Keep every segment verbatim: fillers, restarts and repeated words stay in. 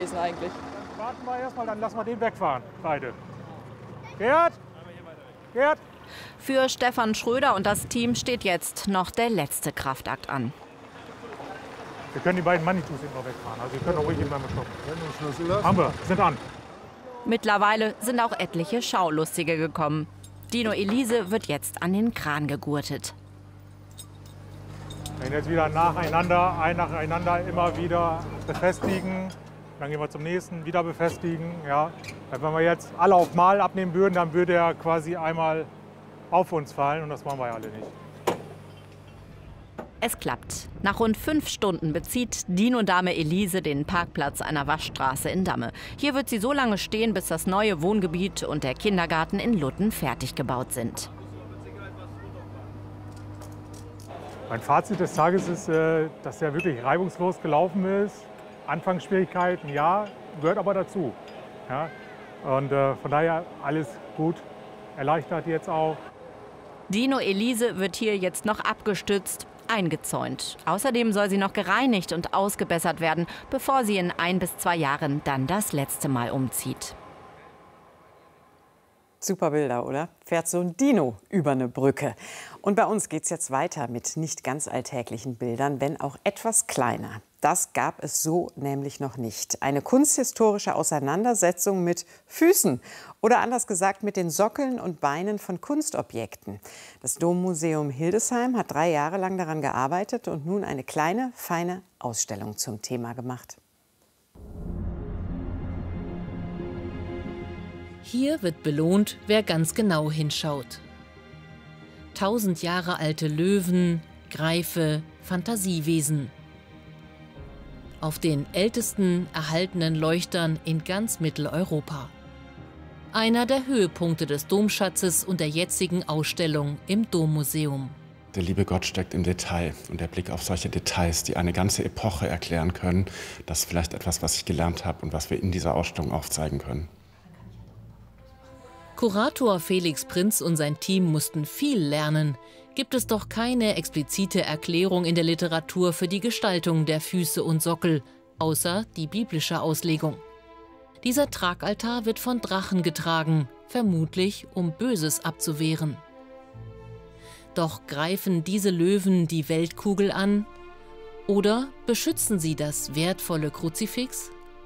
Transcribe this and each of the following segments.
eigentlich. Dann warten wir erstmal, dann lassen wir den wegfahren, beide. Gerd? Gerd? Für Stefan Schröder und das Team steht jetzt noch der letzte Kraftakt an. Wir können die beiden Manitus hinten noch wegfahren, also wir können auch ruhig hinten mal stoppen. Haben wir, sind an. Mittlerweile sind auch etliche Schaulustige gekommen. Dino Elise wird jetzt an den Kran gegurtet. Wir jetzt wieder nacheinander, ein nacheinander immer wieder befestigen. Dann gehen wir zum nächsten, wieder befestigen. Ja. Wenn wir jetzt alle auf Mal abnehmen würden, dann würde er quasi einmal auf uns fallen und das wollen wir ja alle nicht. Es klappt. Nach rund fünf Stunden bezieht Dino-Dame Elise den Parkplatz einer Waschstraße in Damme. Hier wird sie so lange stehen, bis das neue Wohngebiet und der Kindergarten in Lutten fertig gebaut sind. Mein Fazit des Tages ist, dass er wirklich reibungslos gelaufen ist. Anfangsschwierigkeiten, ja, gehört aber dazu. Ja? Und von daher alles gut, erleichtert jetzt auch. Dino Elise wird hier jetzt noch abgestützt, eingezäunt. Außerdem soll sie noch gereinigt und ausgebessert werden, bevor sie in ein bis zwei Jahren dann das letzte Mal umzieht. Super Bilder, oder? Fährt so ein Dino über eine Brücke. Und bei uns geht es jetzt weiter mit nicht ganz alltäglichen Bildern, wenn auch etwas kleiner. Das gab es so nämlich noch nicht. Eine kunsthistorische Auseinandersetzung mit Füßen oder anders gesagt mit den Sockeln und Beinen von Kunstobjekten. Das Dommuseum Hildesheim hat drei Jahre lang daran gearbeitet und nun eine kleine, feine Ausstellung zum Thema gemacht. Hier wird belohnt, wer ganz genau hinschaut. Tausend Jahre alte Löwen, Greife, Fantasiewesen. Auf den ältesten erhaltenen Leuchtern in ganz Mitteleuropa. Einer der Höhepunkte des Domschatzes und der jetzigen Ausstellung im Dommuseum. Der liebe Gott steckt im Detail und der Blick auf solche Details, die eine ganze Epoche erklären können, das ist vielleicht etwas, was ich gelernt habe und was wir in dieser Ausstellung aufzeigen können. Kurator Felix Prinz und sein Team mussten viel lernen. Gibt es doch keine explizite Erklärung in der Literatur für die Gestaltung der Füße und Sockel, außer die biblische Auslegung. Dieser Tragaltar wird von Drachen getragen, vermutlich um Böses abzuwehren. Doch greifen diese Löwen die Weltkugel an? Oder beschützen sie das wertvolle Kruzifix?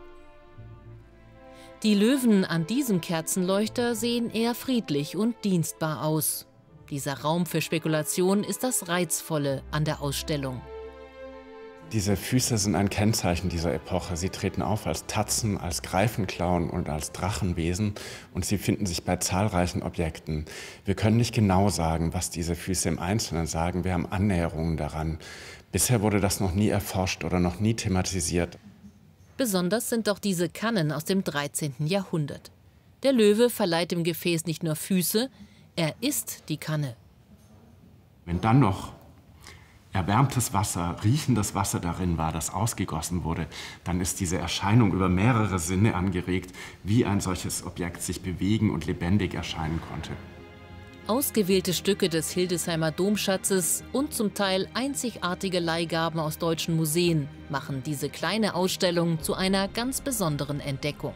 Die Löwen an diesem Kerzenleuchter sehen eher friedlich und dienstbar aus. Dieser Raum für Spekulation ist das Reizvolle an der Ausstellung. Diese Füße sind ein Kennzeichen dieser Epoche. Sie treten auf als Tatzen, als Greifenklauen und als Drachenwesen und sie finden sich bei zahlreichen Objekten. Wir können nicht genau sagen, was diese Füße im Einzelnen sagen. Wir haben Annäherungen daran. Bisher wurde das noch nie erforscht oder noch nie thematisiert. Besonders sind doch diese Kannen aus dem dreizehnten Jahrhundert. Der Löwe verleiht dem Gefäß nicht nur Füße, er ist die Kanne. Wenn dann noch erwärmtes Wasser, riechendes Wasser darin war, das ausgegossen wurde, dann ist diese Erscheinung über mehrere Sinne angeregt, wie ein solches Objekt sich bewegen und lebendig erscheinen konnte. Ausgewählte Stücke des Hildesheimer Domschatzes und zum Teil einzigartige Leihgaben aus deutschen Museen machen diese kleine Ausstellung zu einer ganz besonderen Entdeckung.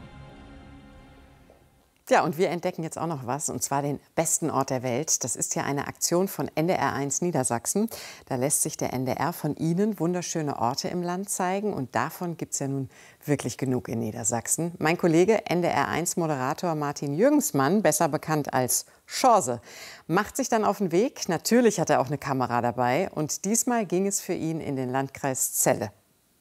Ja, und wir entdecken jetzt auch noch was, und zwar den besten Ort der Welt. Das ist ja eine Aktion von N D R eins Niedersachsen. Da lässt sich der N D R von Ihnen wunderschöne Orte im Land zeigen. Und davon gibt es ja nun wirklich genug in Niedersachsen. Mein Kollege N D R eins Moderator Martin Jürgensmann, besser bekannt als Schorse, macht sich dann auf den Weg. Natürlich hat er auch eine Kamera dabei. Und diesmal ging es für ihn in den Landkreis Celle.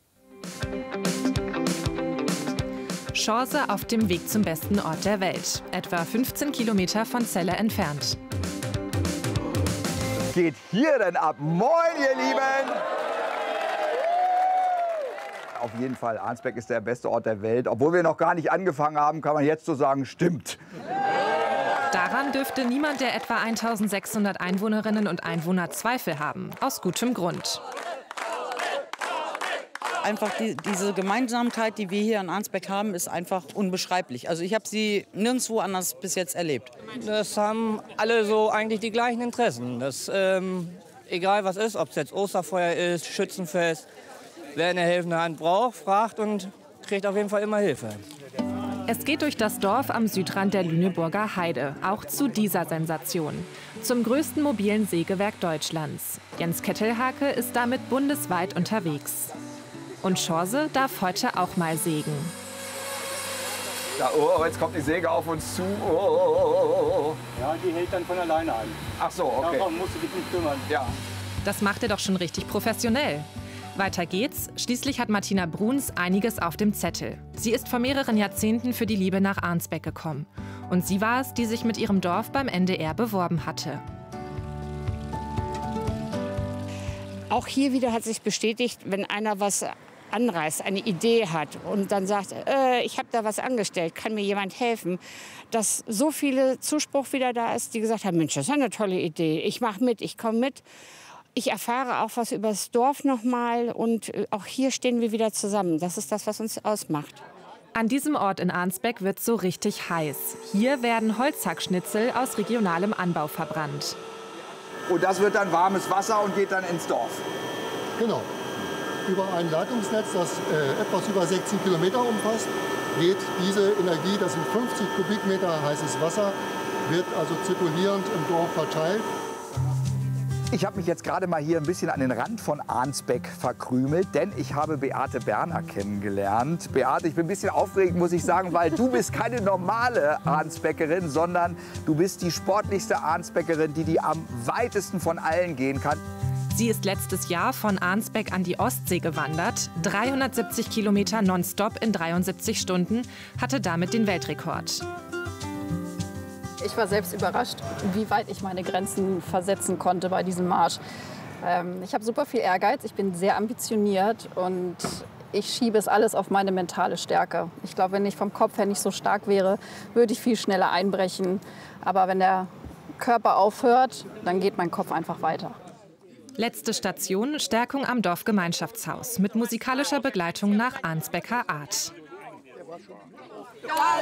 Schorse auf dem Weg zum besten Ort der Welt, etwa fünfzehn Kilometer von Celle entfernt. Was geht hier denn ab? Moin, ihr Lieben! Auf jeden Fall, Arnsberg ist der beste Ort der Welt. Obwohl wir noch gar nicht angefangen haben, kann man jetzt so sagen, stimmt. Daran dürfte niemand der etwa eintausendsechshundert Einwohnerinnen und Einwohner Zweifel haben, aus gutem Grund. Einfach die, diese Gemeinsamkeit, die wir hier in Arnsberg haben, ist einfach unbeschreiblich. Also ich habe sie nirgendwo anders bis jetzt erlebt. Das haben alle so eigentlich die gleichen Interessen. Das, ähm, egal was ist, ob es jetzt Osterfeuer ist, Schützenfest, wer eine helfende Hand braucht, fragt und kriegt auf jeden Fall immer Hilfe. Es geht durch das Dorf am Südrand der Lüneburger Heide, auch zu dieser Sensation. Zum größten mobilen Sägewerk Deutschlands. Jens Kettelhake ist damit bundesweit unterwegs. Und Schorse darf heute auch mal sägen. Ja, oh, jetzt kommt die Säge auf uns zu. Oh, oh, oh, oh. Ja, die hält dann von alleine an. Ach so, okay. Darum musst du dich nicht kümmern. Ja. Das macht er doch schon richtig professionell. Weiter geht's. Schließlich hat Martina Bruns einiges auf dem Zettel. Sie ist vor mehreren Jahrzehnten für die Liebe nach Arnsbeck gekommen. Und sie war es, die sich mit ihrem Dorf beim N D R beworben hatte. Auch hier wieder hat sich bestätigt, wenn einer was anreißt, eine Idee hat und dann sagt, äh, ich habe da was angestellt, kann mir jemand helfen, dass so viele Zuspruch wieder da ist, die gesagt haben, Mensch, das ist eine tolle Idee, ich mache mit, ich komme mit. Ich erfahre auch was über das Dorf noch mal und auch hier stehen wir wieder zusammen. Das ist das, was uns ausmacht. An diesem Ort in Arnsbeck wird es so richtig heiß. Hier werden Holzhackschnitzel aus regionalem Anbau verbrannt. Und das wird dann warmes Wasser und geht dann ins Dorf? Genau. Über ein Leitungsnetz, das äh, etwas über sechzehn Kilometer umfasst, geht diese Energie, das sind fünfzig Kubikmeter heißes Wasser, wird also zirkulierend im Dorf verteilt. Ich habe mich jetzt gerade mal hier ein bisschen an den Rand von Arnsbeck verkrümelt, denn ich habe Beate Berner kennengelernt. Beate, ich bin ein bisschen aufgeregt, muss ich sagen, weil du bist keine normale Arnsbeckerin, sondern du bist die sportlichste Arnsbeckerin, die die am weitesten von allen gehen kann. Sie ist letztes Jahr von Arnsbeck an die Ostsee gewandert, dreihundertsiebzig Kilometer nonstop in dreiundsiebzig Stunden, hatte damit den Weltrekord. Ich war selbst überrascht, wie weit ich meine Grenzen versetzen konnte bei diesem Marsch. Ähm, ich habe super viel Ehrgeiz, ich bin sehr ambitioniert und ich schiebe es alles auf meine mentale Stärke. Ich glaube, wenn ich vom Kopf her nicht so stark wäre, würde ich viel schneller einbrechen. Aber wenn der Körper aufhört, dann geht mein Kopf einfach weiter. Letzte Station, Stärkung am Dorfgemeinschaftshaus mit musikalischer Begleitung nach Arnsbecker Art.